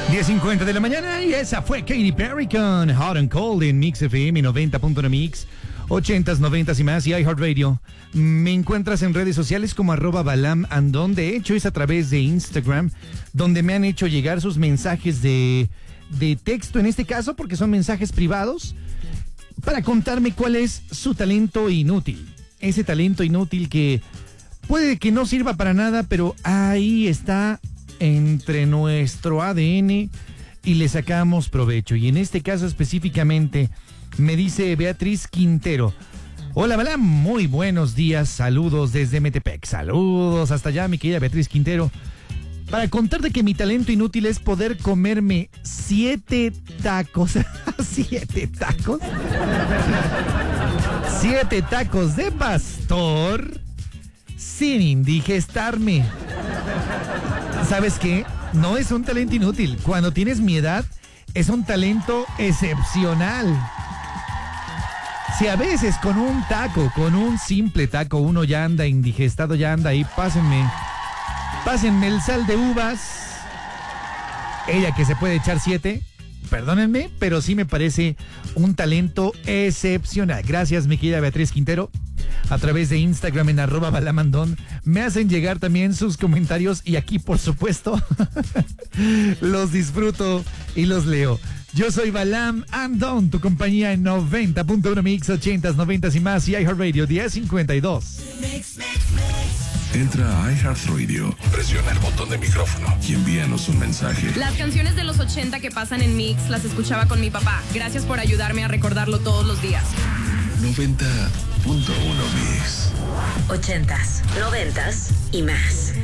10:50 de la mañana y esa fue Katy Perry con Hot and Cold en Mix FM 90.1 Mix, 80s, 90s y más y iHeartRadio. Me encuentras en redes sociales como @BalamAndon. De hecho, es a través de Instagram donde me han hecho llegar sus mensajes de texto, en este caso, porque son mensajes privados, para contarme cuál es su talento inútil. Ese talento inútil que puede que no sirva para nada, pero ahí está entre nuestro ADN y le sacamos provecho. Y en este caso específicamente me dice Beatriz Quintero: hola Balam, muy buenos días, saludos desde Metepec. Saludos hasta allá, mi querida Beatriz Quintero, para contarte que mi talento inútil es poder comerme 7 tacos. 7 tacos. 7 tacos de pastor sin indigestarme. ¿Sabes qué? No es un talento inútil. Cuando tienes mi edad, es un talento excepcional. Si a veces con un taco, con un simple taco, uno ya anda indigestado, ya anda ahí, pásenme el sal de uvas. Ella que se puede echar 7, perdónenme, pero sí me parece un talento excepcional. Gracias, mi querida Beatriz Quintero. A través de Instagram en @balamandon me hacen llegar también sus comentarios y aquí, por supuesto, los disfruto y los leo. Yo soy Balam Andon, tu compañía en 90.1 Mix, 80s, 90s y más y iHeartRadio 1052. Entra a iHeartRadio, presiona el botón de micrófono y envíanos un mensaje. Las canciones de los 80 que pasan en Mix las escuchaba con mi papá. Gracias por ayudarme a recordarlo todos los días. 90.1 Mix. 80s, 90s y más.